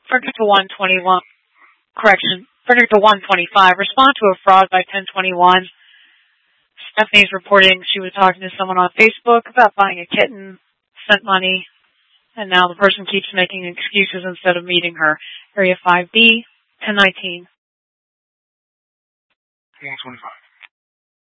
Verdict to 121. Correction. Verdict to 125. Respond to a fraud by 1021. Stephanie's reporting she was talking to someone on Facebook about buying a kitten, sent money, and now the person keeps making excuses instead of meeting her. Area 5B, 1019. 125.